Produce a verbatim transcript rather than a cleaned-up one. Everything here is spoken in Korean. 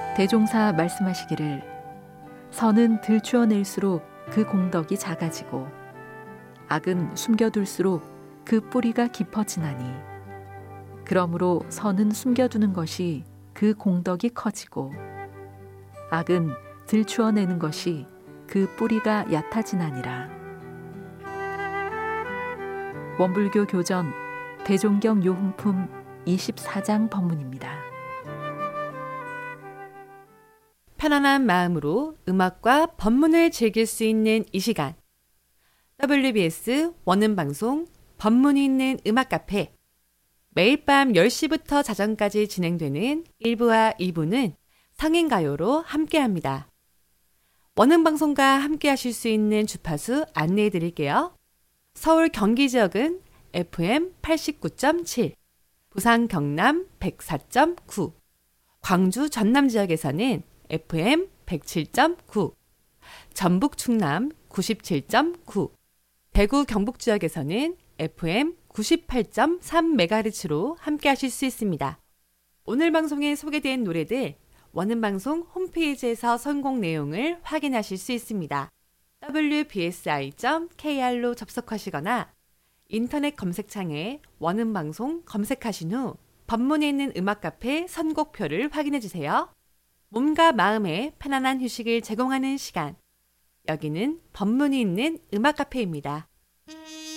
대종사 말씀하시기를 선은 들추어낼수록 그 공덕이 작아지고 악은 숨겨둘수록 그 뿌리가 깊어지나니 그러므로 선은 숨겨두는 것이 그 공덕이 커지고 악은 들추어내는 것이 그 뿌리가 얕아지나니라. 원불교 교전 대종경 요흥품 이십사 장 법문입니다. 편안한 마음으로 음악과 법문을 즐길 수 있는 이 시간, 더블유비에스 원음방송 법문이 있는 음악 카페, 매일 밤 열 시부터 자정까지 진행되는 일 부와 이 부는 성인가요로 함께합니다. 원음방송과 함께하실 수 있는 주파수 안내해 드릴게요. 서울 경기 지역은 에프엠 팔십구 점 칠, 부산 경남 백사 점 구, 광주 전남 지역에서는 에프엠 백칠 점 구, 전북 충남 구십칠 점 구, 대구 경북 지역에서는 에프엠 구십팔 점 삼 메가헤르츠로 함께하실 수 있습니다. 오늘 방송에 소개된 노래들 원음방송 홈페이지에서 선곡 내용을 확인하실 수 있습니다. 더블유비에스아이 점 케이알로 접속하시거나 인터넷 검색창에 원음방송 검색하신 후 법문에 있는 음악 카페 선곡표를 확인해주세요. 몸과 마음에 편안한 휴식을 제공하는 시간. 여기는 법문이 있는 음악 카페입니다.